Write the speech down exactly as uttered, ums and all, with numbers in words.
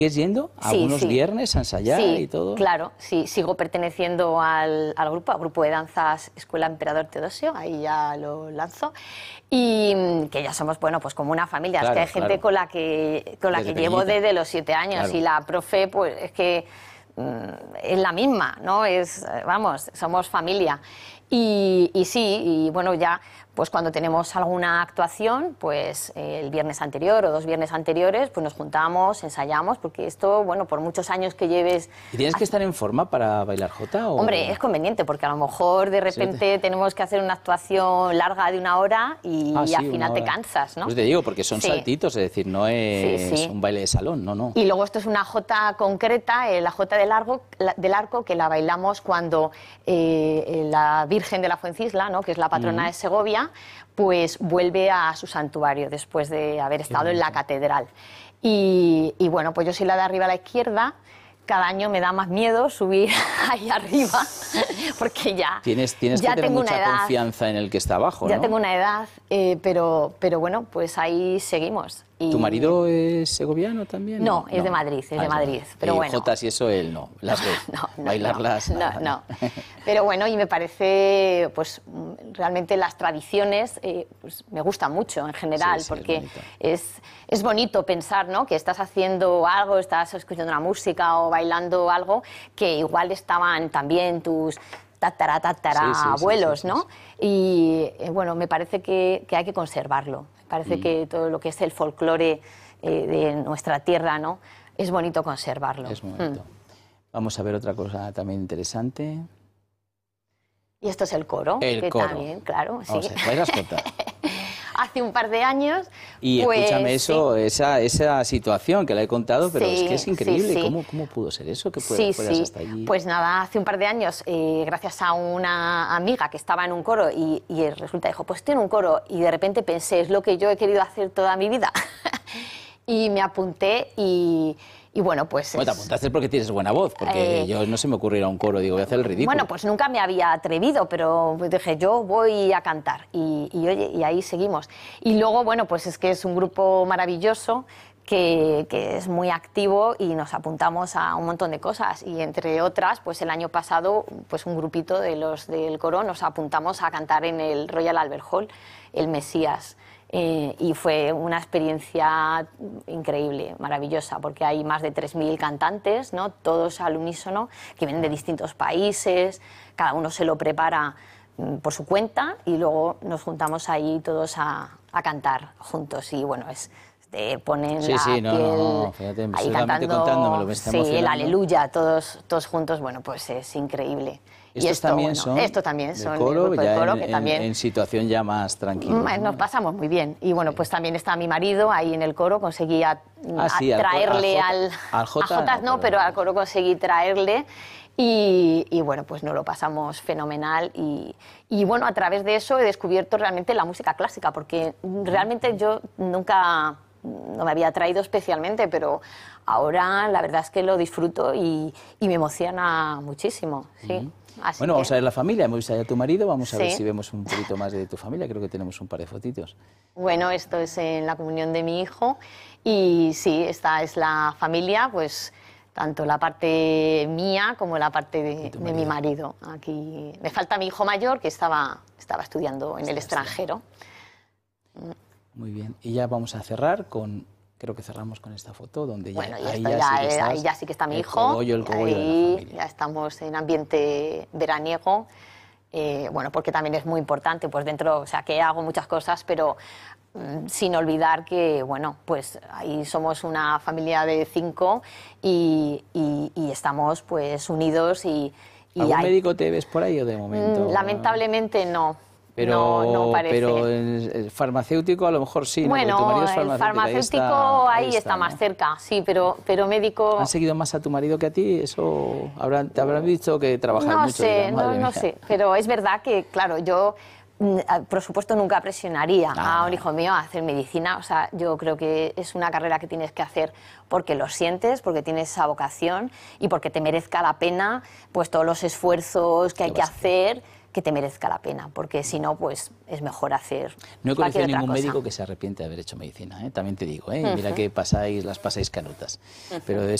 ¿Sigues yendo Sí, algunos sí. viernes a ensayar Sí, y todo? claro, sí, sigo perteneciendo al, al grupo, al grupo de danzas Escuela Emperador Teodosio, ahí ya lo lanzo, y mm, que ya somos, bueno, pues como una familia, Claro, es que hay gente claro. con la que, con la Desde que llevo pequeñita. desde los siete años, Claro. y la profe, pues es que mm, es la misma, ¿no? Es, eh, vamos, somos familia. Y, y sí, y bueno, ya pues cuando tenemos alguna actuación, pues eh, el viernes anterior o dos viernes anteriores, pues nos juntamos, ensayamos, porque esto, bueno, por muchos años que lleves... ¿Y tienes que estar en forma para bailar jota? O... Hombre, es conveniente, porque a lo mejor de repente tenemos que hacer una actuación larga de una hora y, Ah, y sí, al una final te hora. cansas, ¿no? Pues te digo, porque son Sí. saltitos, es decir, no es Sí, sí. un baile de salón, no, no. Y luego esto es una jota concreta, eh, la jota del, arco, la- del arco, que la bailamos cuando eh, la Virgen de la Fuencisla, ¿no?, que es la patrona Mm. de Segovia, pues vuelve a su santuario después de haber estado en la catedral. Y, y bueno, pues yo soy la de arriba a la izquierda. Cada año me da más miedo subir ahí arriba, porque ya, Tienes, tienes ya que tener tengo mucha una edad, confianza en el que está abajo, ya ¿no? tengo una edad, eh, pero, pero bueno, pues ahí seguimos. Y... ¿Tu marido es segoviano también? No, es de Madrid, es Ah, de Madrid, pero y bueno. jotas y eso él no, las ve. No, no, Bailarlas, no, nada, no, no. Pero bueno, y me parece, pues realmente las tradiciones eh, pues, me gustan mucho en general, Sí, sí, porque es bonito. es, es bonito pensar, ¿no?, que estás haciendo algo, estás escuchando una música o bailando algo que igual estaban también tus tatara, tatara Sí, sí, sí, abuelos, sí, sí, ¿no? sí. Y eh, bueno, me parece que, que hay que conservarlo. Me parece Mm. que todo lo que es el folclore eh, de nuestra tierra, ¿no?, es bonito conservarlo. Es muy bonito. Vamos a ver otra cosa también interesante. Y esto es el coro, El que coro. también, claro, sí. Vamos a ver, bailas jota. Hace un par de años. Y pues, escúchame eso, sí. esa, esa situación que la he contado, pero Sí, es que es sí, increíble. sí. ¿Cómo, ¿Cómo pudo ser eso? Que Sí, fueras sí. hasta allí. Pues nada, hace un par de años, eh, gracias a una amiga que estaba en un coro y, y resulta, dijo, pues estoy en un coro, y de repente pensé, es lo que yo he querido hacer toda mi vida. Y me apunté y, y bueno, pues... Bueno, te es- apuntaste porque tienes buena voz, porque Eh, yo no se me ocurriera un coro, digo, voy a hacer el ridículo. Bueno, pues nunca me había atrevido, pero pues dije, yo voy a cantar. Y, y, oye, y ahí seguimos. Y luego, bueno, pues es que es un grupo maravilloso que, que es muy activo y nos apuntamos a un montón de cosas. Y entre otras, pues el año pasado, pues un grupito de los del coro nos apuntamos a cantar en el Royal Albert Hall, el Mesías. Eh, y fue una experiencia increíble, maravillosa, porque hay más de tres mil cantantes, ¿no?, todos al unísono, que vienen de distintos países, cada uno se lo prepara mm, por su cuenta y luego nos juntamos ahí todos a, a cantar juntos. Y bueno, es, te ponen Sí, la sí, no, piel no, no, fíjate, ahí solamente cantando, contándomelo me está sí, el emocionando. aleluya, todos, todos juntos, bueno, pues es increíble. Y Estos esto, también bueno, son esto también del son coro, el grupo ya del coro, en, que en- también... en situación ya más tranquila. Mm, Nos pasamos muy bien. Y bueno, pues también está mi marido ahí en el coro, conseguí a- Ah, sí, a al coro- traerle al al... Jota- al Jota a Jotas no, no, pero- pero al coro conseguí traerle. Y, y bueno, pues nos lo pasamos fenomenal. Y, y bueno, a través de eso he descubierto realmente la música clásica, porque realmente yo nunca... no me había traído especialmente, pero ahora la verdad es que lo disfruto y, y me emociona muchísimo, sí. Así Bueno, vamos que- a ver la familia, hemos visto ya a tu marido, vamos a ver Sí. si vemos un poquito más de tu familia, creo que tenemos un par de fotitos. Bueno, esto es en la comunión de mi hijo y sí, esta es la familia, pues tanto la parte mía como la parte de, tu de mi marido. Aquí me falta mi hijo mayor que estaba, estaba estudiando en el extranjero. Muy bien, y ya vamos a cerrar con, creo que cerramos con esta foto, donde ya, Bueno, y ahí, esto ya ya, sí que eh, estás, ahí ya sí que está mi el hijo. cogollo, el cogollo de la Ahí familia. ya estamos en ambiente veraniego. Eh, bueno, porque también es muy importante, pues dentro, o sea, que hago muchas cosas, pero mm, sin olvidar que, bueno, pues ahí somos una familia de cinco y, y- y estamos pues unidos y, y ¿Algún hay- médico te ves por ahí o de momento? Mm, lamentablemente no. Pero, no, no parece. pero el, el farmacéutico a lo mejor sí, ¿no? Porque Bueno, tu marido es el farmacéutico, farmacéutico ahí está, está, más ¿no? cerca, sí, pero, pero médico... ¿Han seguido más a tu marido que a ti? Eso habrán, te habrán visto que trabajas No mucho. sé, dirán, no, "Madre no mía". sé, pero es verdad que, claro, yo, mm, a- por supuesto, nunca presionaría Ah. a un hijo mío a hacer medicina. O sea, yo creo que es una carrera que tienes que hacer porque lo sientes, porque tienes esa vocación y porque te merezca la pena, pues todos los esfuerzos que hay ¿Qué que vas a hacer? hacer. que te merezca la pena, porque si no, pues es mejor hacer No he cualquier conocido otra ningún cosa. médico que se arrepiente de haber hecho medicina, ¿eh? También te digo, ¿eh? Uh-huh. Mira que pasáis, las pasáis canutas, pero